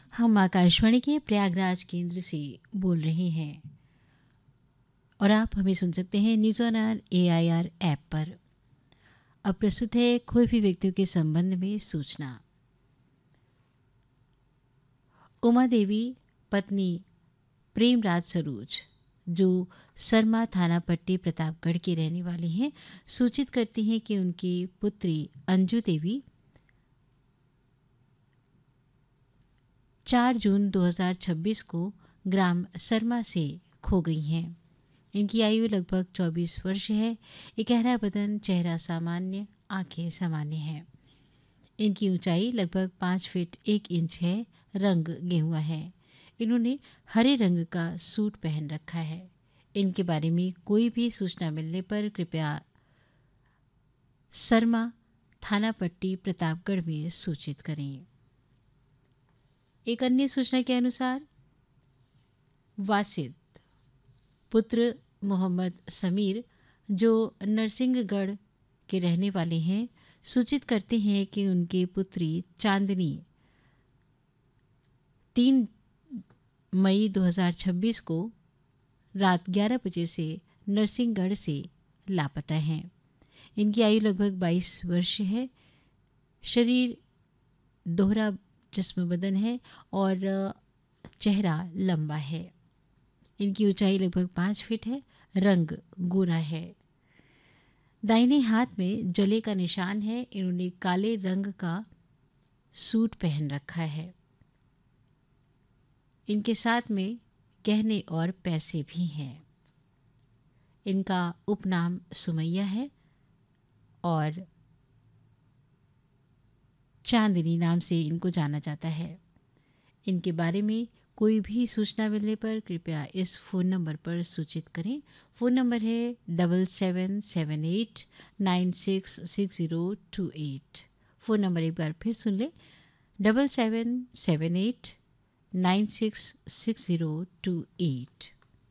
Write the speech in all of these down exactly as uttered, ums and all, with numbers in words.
हम आकाशवाणी के प्रयागराज केंद्र से बोल रहे हैं और आप हमें सुन सकते हैं news on R A I R app पर। अब प्रस्तुत है खोए हुए व्यक्तियों के संबंध में सूचना। उमा देवी पत्नी प्रेमराज सरोज, जो सरमा थाना पट्टी प्रतापगढ़ की रहने वाली हैं, सूचित करती हैं कि उनकी पुत्री अंजू देवी चार जून दो हज़ार छब्बीस को ग्राम सरमा से खो गई हैं। इनकी आयु लगभग चौबीस वर्ष है। इकहरा बदन, चेहरा सामान्य, आंखें सामान्य हैं। इनकी ऊंचाई लगभग पाँच फीट एक इंच है। रंग गेहुआ है। इन्होंने हरे रंग का सूट पहन रखा है। इनके बारे में कोई भी सूचना मिलने पर कृपया सरमा थाना पट्टी प्रतापगढ़ में सूचित करें। एक अन्य सूचना के अनुसार वासिद पुत्र मोहम्मद समीर, जो नरसिंहगढ़ के रहने वाले हैं, सूचित करते हैं कि उनकी पुत्री चांदनी तीन मई दो हज़ार छब्बीस को रात ग्यारह बजे से नरसिंहगढ़ से लापता हैं। इनकी आयु लगभग बाईस वर्ष है। शरीर दोहरा जिस्म बदन है और चेहरा लंबा है। इनकी ऊंचाई लगभग पाँच फीट है। रंग गोरा है। दाहिने हाथ में जले का निशान है। इन्होंने काले रंग का सूट पहन रखा है। इनके साथ में गहने और पैसे भी हैं। इनका उपनाम सुमैया है और चांदनी नाम से इनको जाना जाता है। इनके बारे में कोई भी सूचना मिलने पर कृपया इस फ़ोन नंबर पर सूचित करें। फ़ोन नंबर है double seven seven eight nine six six zero two eight. Phone number एक बार फिर सुन लें, double seven seven eight nine six six zero two eight.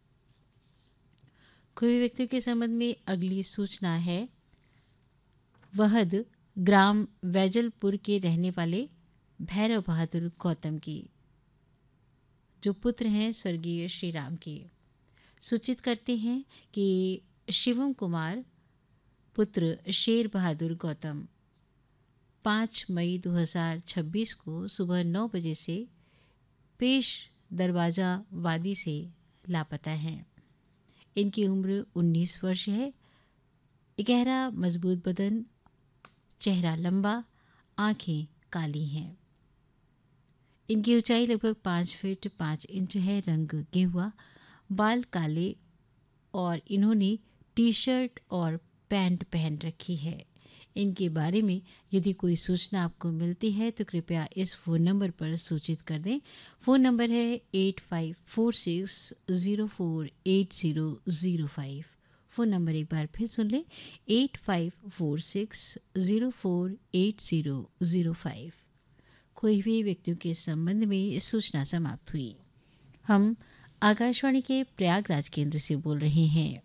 खोए व्यक्तियों के संबंध में अगली सूचना है वहद ग्राम वैजलपुर के रहने वाले भैरव बहादुर गौतम की, जो पुत्र हैं स्वर्गीय श्री राम के। सूचित करते हैं कि शिवम कुमार पुत्र शेर बहादुर गौतम पाँच मई दो हज़ार छब्बीस को सुबह नौ बजे से पेश दरवाज़ा वादी से लापता हैं। इनकी उम्र उन्नीस वर्ष है। इकहरा मजबूत बदन, चेहरा लंबा, आंखें काली हैं। इनकी ऊंचाई लगभग पाँच फीट पाँच इंच है। रंग गेहुआ, बाल काले और इन्होंने टी शर्ट और पैंट पहन रखी है। इनके बारे में यदि कोई सूचना आपको मिलती है तो कृपया इस फ़ोन नंबर पर सूचित कर दें। फ़ोन नंबर है eight five four six zero four eight zero zero five. Phone number एक बार फिर सुन लें, eight five four six zero four eight zero zero five. खोए हुए व्यक्तियों के संबंध में सूचना समाप्त हुई। हम आकाशवाणी के प्रयागराज केंद्र से बोल रहे हैं।